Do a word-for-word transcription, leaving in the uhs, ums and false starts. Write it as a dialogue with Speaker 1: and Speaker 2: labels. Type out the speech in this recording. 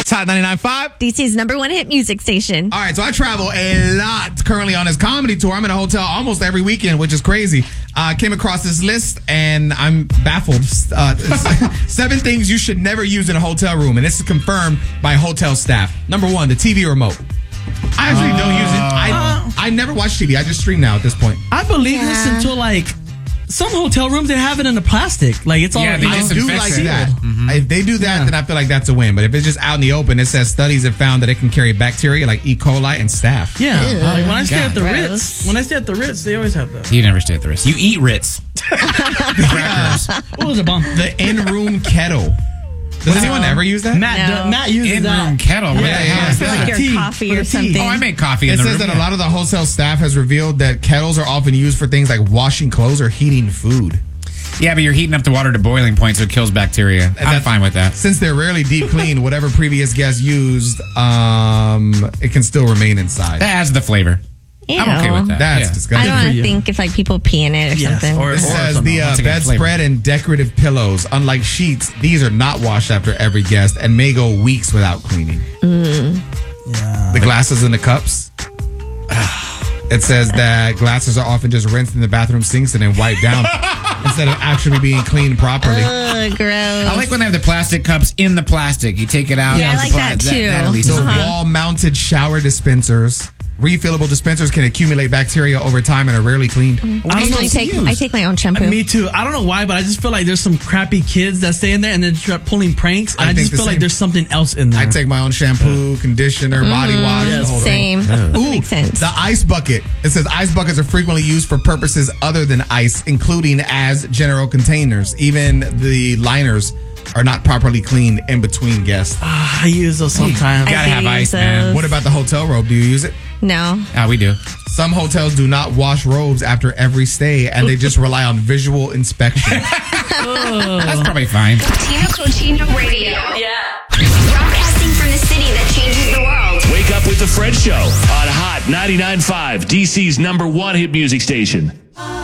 Speaker 1: It's Hot ninety-nine point five.
Speaker 2: D C's number one hit music station.
Speaker 1: All right, so I travel a lot currently on this comedy tour. I'm in a hotel almost every weekend, which is crazy. I uh, came across this list and I'm baffled. Uh, seven things you should never use in a hotel room, and this is confirmed by hotel staff. Number one, the T V remote. I actually uh, don't use it. I I never watch T V. I just stream now at this point.
Speaker 3: I believe yeah. this until like some hotel rooms they have it in the plastic. Like it's all.
Speaker 1: Yeah, they
Speaker 3: I
Speaker 1: do like that.
Speaker 3: Mm-hmm.
Speaker 1: If they do that,
Speaker 3: yeah.
Speaker 1: then I feel like that's a win. But if it's just out in the open, it says studies have found that it can carry bacteria like E. coli and staph.
Speaker 3: Yeah,
Speaker 2: Ew.
Speaker 3: like when I stay
Speaker 4: God.
Speaker 3: at the
Speaker 2: Gross.
Speaker 3: Ritz, when I stay at the Ritz, they always have that.
Speaker 4: You never stay at the Ritz. You eat Ritz.
Speaker 1: Crackers.
Speaker 3: What was it, bomb?
Speaker 1: The in-room kettle. Does anyone ever use that?
Speaker 3: Matt,
Speaker 2: No.
Speaker 3: d- Matt uses that.
Speaker 4: In-room kettle. What
Speaker 1: Yeah,
Speaker 4: the
Speaker 1: yeah,
Speaker 4: hell is
Speaker 1: yeah.
Speaker 4: that?
Speaker 2: Like your
Speaker 3: tea,
Speaker 2: coffee
Speaker 3: for
Speaker 2: or
Speaker 3: the tea.
Speaker 2: something.
Speaker 4: Oh, I make coffee in
Speaker 1: It
Speaker 4: the
Speaker 1: says
Speaker 4: room.
Speaker 1: that a lot of the hotel staff has revealed that kettles are often used for things like washing clothes or heating food.
Speaker 4: Yeah, but you're heating up the water to boiling point, so it kills bacteria. I'm
Speaker 1: that-
Speaker 4: fine with that.
Speaker 1: Since they're rarely deep cleaned, whatever previous guest used, um, it can still remain inside.
Speaker 4: That adds the flavor.
Speaker 2: Ew.
Speaker 4: I'm okay with that.
Speaker 1: That's
Speaker 4: yeah.
Speaker 2: I
Speaker 1: disgusting.
Speaker 2: don't want
Speaker 3: for
Speaker 2: to
Speaker 3: you.
Speaker 2: think if like people pee in it or
Speaker 3: Yes,
Speaker 2: something.
Speaker 3: or-
Speaker 1: It says
Speaker 3: something.
Speaker 1: the uh,
Speaker 4: Once again, flavor.
Speaker 1: bedspread and decorative pillows, unlike sheets, these are not washed after every guest and may go weeks without cleaning.
Speaker 3: Yeah.
Speaker 1: The glasses and the cups. It says that glasses are often just rinsed in the bathroom sinks and then wiped down instead of actually being cleaned properly.
Speaker 2: Ugh, gross.
Speaker 4: I like when they have the plastic cups in the plastic. You take it out.
Speaker 2: Yeah, I
Speaker 4: it's
Speaker 2: like
Speaker 4: the
Speaker 2: that,
Speaker 4: pla-
Speaker 2: too.
Speaker 4: That, at least
Speaker 1: The
Speaker 4: is good.
Speaker 1: wall-mounted shower dispensers. Refillable dispensers can accumulate bacteria over time and are rarely cleaned.
Speaker 3: I don't
Speaker 2: I
Speaker 3: know.
Speaker 2: usually take I take my own shampoo.
Speaker 3: Me too. I don't know why, but I just feel like there's some crappy kids that stay in there and then start pulling pranks.
Speaker 1: I
Speaker 3: I,
Speaker 1: think
Speaker 3: just
Speaker 1: the
Speaker 3: feel like
Speaker 1: same.
Speaker 3: there's something else in there.
Speaker 1: I take my own shampoo, conditioner, body wash. the whole thing.
Speaker 2: Same.
Speaker 1: Ooh,
Speaker 2: Makes sense.
Speaker 1: the ice bucket. It says ice buckets are frequently used for purposes other than ice, including as general containers. Even the liners are not properly cleaned in between guests.
Speaker 3: Ah, I use those sometimes.
Speaker 2: I
Speaker 4: Gotta
Speaker 2: do
Speaker 4: have
Speaker 2: use
Speaker 4: ice, man.
Speaker 2: those.
Speaker 1: What about the hotel robe? Do you use it?
Speaker 2: No.
Speaker 4: Ah, we do.
Speaker 1: Some hotels do not wash robes after every stay, and they just rely on visual inspection.
Speaker 4: That's probably fine.
Speaker 5: Latino Cochino Radio. Yeah. Broadcasting from the city that changes the world.
Speaker 6: Wake up with the Fred Show on Hot ninety-nine point five, D C's number one hit music station.